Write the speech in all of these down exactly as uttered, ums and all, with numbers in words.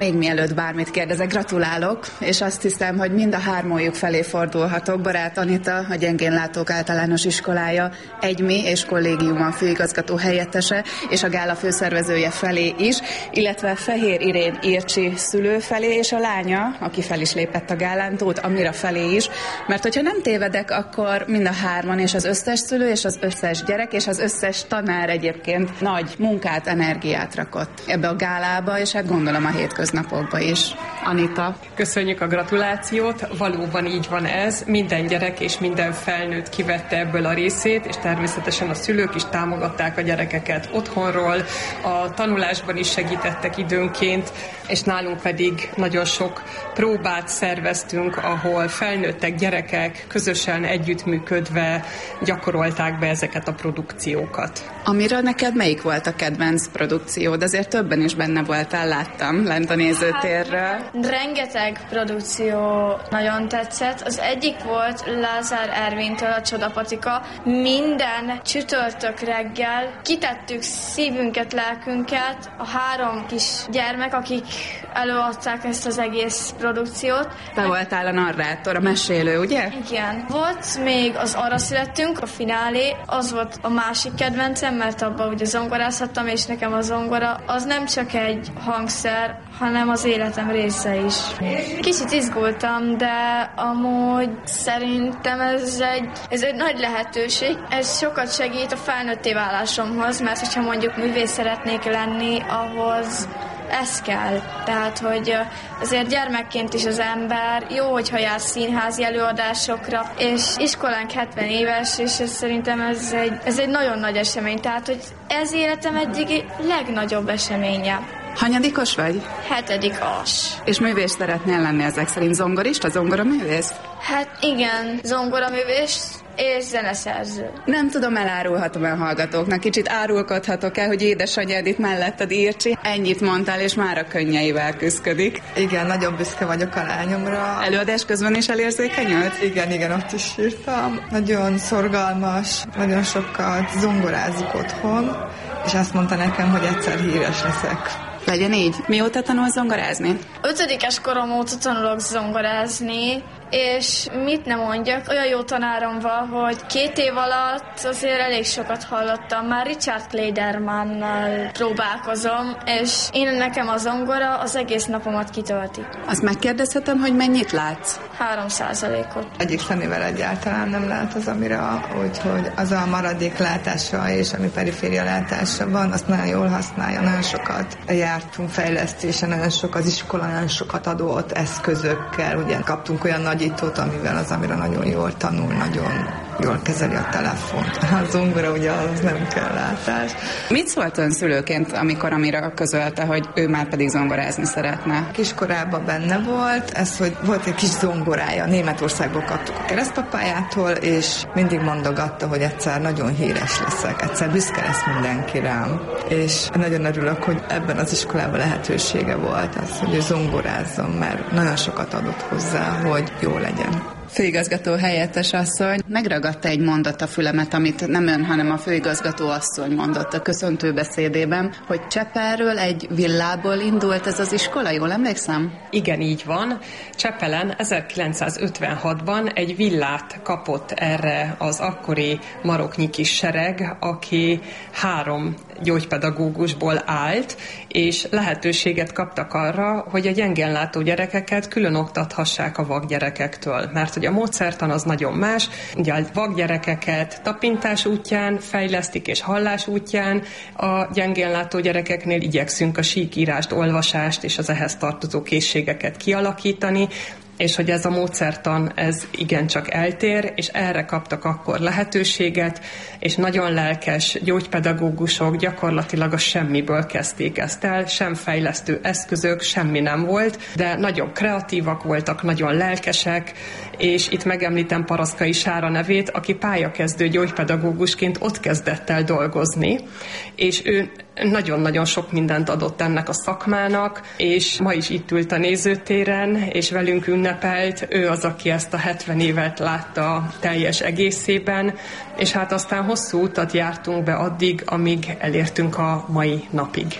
Még mielőtt bármit kérdezek, gratulálok, és azt hiszem, hogy mind a hármójuk felé fordulhatok. Barát Anita, a Gyengénlátók Általános Iskolája egymi és kollégiuma főigazgató helyettese, és a gála főszervezője felé is, illetve Fehér Irén Ircsi szülő felé, és a lánya, aki fel is lépett a gálán, Tóth Amira felé is, mert hogyha nem tévedek, akkor mind a hárman, és az összes szülő, és az összes gyerek, és az összes tanár egyébként nagy munkát, energiát rakott ebbe a gálába, és hát gondolom a hétköznapokba is. Anita. Köszönjük a gratulációt, valóban így van ez, minden gyerek és minden felnőtt kivette ebből a részét, és természetesen a szülők is támogatták a gyerekeket otthonról, a tanulásban is segítettek időnként, és nálunk pedig nagyon sok próbát szerveztünk, ahol felnőttek, gyerekek közösen együttműködve gyakorolták be ezeket a produkciókat. Amira neked melyik volt a kedvenc produkciód? Azért többen is benne voltál, láttam lent a nézőtérről. Hát, rengeteg produkció nagyon tetszett. Az egyik volt Lázár Ervintől a Csodapatika. Minden csütörtök reggel kitettük szívünket, lelkünket, a három kis gyermek, akik előadták ezt az egész produkciót. Te voltál a narrátor, a mesélő, ugye? Igen. Volt még az Arra születtünk, a finálé, az volt a másik kedvencem, mert abban ugye zongorázhattam, és nekem a zongora az nem csak egy hangszer, hanem az életem része is. Kicsit izgultam, de amúgy szerintem ez egy, ez egy nagy lehetőség. Ez sokat segít a felnőtté válásomhoz, mert hogyha mondjuk művész szeretnék lenni, ahhoz ez kell. Tehát, hogy azért gyermekként is az ember jó, hogyha jár színházi előadásokra, és iskolánk hetven éves, és ez szerintem ez egy, ez egy nagyon nagy esemény. Tehát, hogy ez életem egyik legnagyobb eseménye. Hanyadikos vagy? Hetedik as. És művész szeretnél lenni ezek szerint? Zongorista, zongoraművész? Hát igen, zongoraművész és zeneszerző. Nem tudom, elárulhatom a hallgatóknak. Kicsit árulkodhatok el, hogy édesanyád itt melletted Ircsi. Ennyit mondtál, és már a könnyeivel küszködik. Igen, nagyon büszke vagyok a lányomra. Előadás közben is elérzékenyült? Igen, igen, ott is írtam. Nagyon szorgalmas, nagyon sokat zongorázik otthon, és azt mondta nekem, hogy egyszer híres leszek. Legyen így. Mióta tanul zongorázni? Ötödikes korom óta tanulok zongorázni, és mit nem mondjak, olyan jó tanárom van, hogy két év alatt azért elég sokat hallottam. Már Richard Kleidermannal próbálkozom, és én nekem a zongora az egész napomat kitölti. Azt megkérdezhetem, hogy mennyit látsz? Három százalékot. Egyik szemével egyáltalán nem lát az Amira, úgyhogy az a maradék látása és ami periféria látása van, azt nagyon jól használja, nagyon sokat jártunk fejlesztésen, nagyon sok az iskola, nagyon sokat adott eszközökkel, ugye kaptunk olyan nagyítót, amivel az Amira nagyon jól tanul, nagyon jól kezeli a telefont. A zongora ugye az nem kell látás. Mit szólt ön szülőként, amikor Amira közölte, hogy ő már pedig zongorázni szeretne? Kiskorában benne volt, ez, hogy volt egy kis zongorája, Németországból kaptuk a keresztapájától, és mindig mondogatta, hogy egyszer nagyon híres leszek, egyszer büszke lesz mindenki rám. És nagyon örülök, hogy ebben az iskolában lehetősége volt az, hogy ő zongorázzon, mert nagyon sokat adott hozzá, hogy jó legyen. Főigazgató helyettes asszony, megragadta egy mondat a fülemet, amit nem ön, hanem a főigazgató asszony mondott a köszöntőbeszédében, hogy Csepelről egy villából indult ez az iskola, jól emlékszem? Igen, így van. Csepelen ezerkilencszázötvenhatban egy villát kapott erre az akkori maroknyi kis sereg, aki három gyógypedagógusból állt, és lehetőséget kaptak arra, hogy a gyengénlátó gyerekeket külön oktathassák a vakgyerekektől, mert hogy a módszertan az nagyon más, ugye a vakgyerekeket tapintás útján fejlesztik, és hallás útján, a gyengénlátó gyerekeknél igyekszünk a síkírást, olvasást és az ehhez tartozó készségeket kialakítani, és hogy ez a módszertan, ez igencsak eltér, és erre kaptak akkor lehetőséget, és nagyon lelkes gyógypedagógusok gyakorlatilag a semmiből kezdték ezt el, sem fejlesztő eszközök, semmi nem volt, de nagyon kreatívak voltak, nagyon lelkesek, és itt megemlítem Paraszkai Sára nevét, aki pályakezdő gyógypedagógusként ott kezdett el dolgozni, és ő nagyon-nagyon sok mindent adott ennek a szakmának, és ma is itt ült a nézőtéren, és velünk ünnepelt. Ő az, aki ezt a hetven évet látta teljes egészében, és hát aztán hosszú utat jártunk be addig, amíg elértünk a mai napig.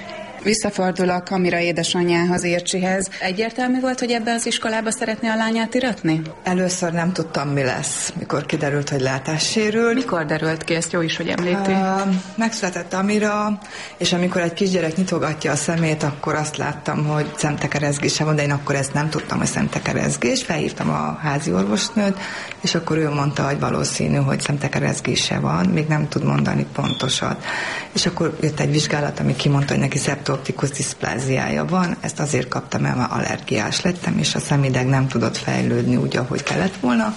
Visszafordulok Amira édesanyjához, Ircsihez. Egyértelmű volt, hogy ebbe az iskolába szeretné a lányát iratni? Először nem tudtam, mi lesz, mikor kiderült, hogy látássérült. Mikor derült ki? Ezt jó is, hogy említi. Uh, megszületett Amira, és amikor egy kisgyerek nyitogatja a szemét, akkor azt láttam, hogy szemtekerezgése van, de én akkor ezt nem tudtam, hogy szemtekerezgés. Felhívtam a házi orvosnőt, és akkor ő mondta, hogy valószínű, hogy szemtekerezgése van, még nem tud mondani pontosat. És akkor jött egy vizsgálat, ami kimondta, hogy neki szeptoptikus diszpláziája van, ezt azért kaptam el, mert allergiás lettem, és a szemideg nem tudott fejlődni úgy, ahogy kellett volna,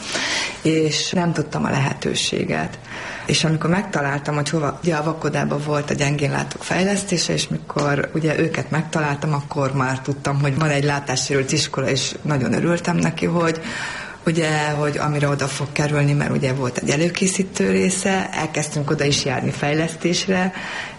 és nem tudtam a lehetőséget. És amikor megtaláltam, hogy hova, ugye a Vakodában volt a gyengénlátók fejlesztése, és mikor ugye őket megtaláltam, akkor már tudtam, hogy van egy látássérült iskola, és nagyon örültem neki, hogy ugye, hogy amire oda fog kerülni, mert ugye volt egy előkészítő része, elkezdtünk oda is járni fejlesztésre,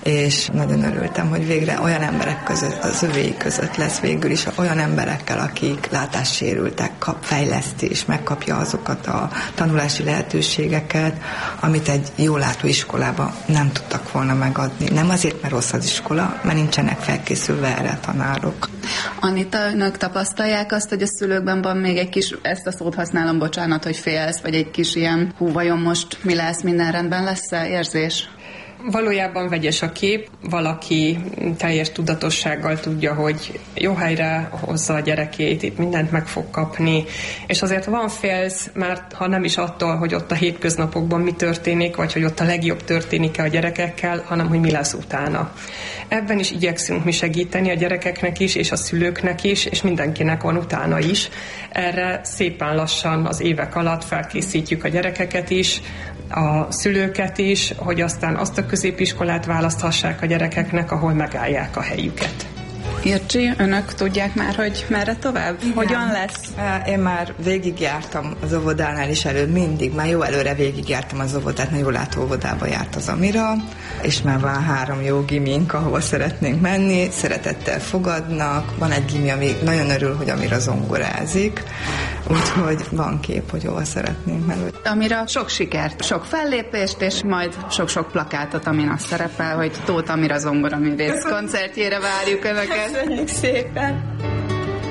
és nagyon örültem, hogy végre olyan emberek között, az övéi között lesz végül is olyan emberekkel, akik látássérültek, kap fejlesztés, megkapja azokat a tanulási lehetőségeket, amit egy jól látó iskolában nem tudtak volna megadni. Nem azért, mert rossz az iskola, mert nincsenek felkészülve erre a tanárok. Anita, önök tapasztalják azt, hogy a szülőkben van még egy kis, ezt a szót használom, bocsánat, hogy félsz, vagy egy kis ilyen, hú, vajon most mi lesz, minden rendben lesz-e érzés? Valójában vegyes a kép, valaki teljes tudatossággal tudja, hogy jó helyre hozza a gyerekét, itt mindent meg fog kapni, és azért van félsz, mert ha nem is attól, hogy ott a hétköznapokban mi történik, vagy hogy ott a legjobb történik-e a gyerekekkel, hanem hogy mi lesz utána. Ebben is igyekszünk mi segíteni a gyerekeknek is, és a szülőknek is, és mindenkinek van utána is. Erre szépen lassan az évek alatt felkészítjük a gyerekeket is, a szülőket is, hogy aztán azt a középiskolát választhassák a gyerekeknek, ahol megállják a helyüket. Ircsi, önök tudják már, hogy merre tovább? Igen. Hogyan lesz? Én már végigjártam az óvodánál is előbb, mindig, már jó előre végigjártam az óvodát, mert jól látó óvodába járt az Amira, és már van három jó gimink, ahova szeretnénk menni, szeretettel fogadnak, van egy gimi, ami nagyon örül, hogy Amira zongorázik, úgyhogy van kép, hogy hova szeretnénk menni. Amira sok sikert, sok fellépést, és majd sok-sok plakátot, amin azt szerepel, hogy Tóth Amira zongoraművész koncertjére várjuk önöket. Köszönjük szépen!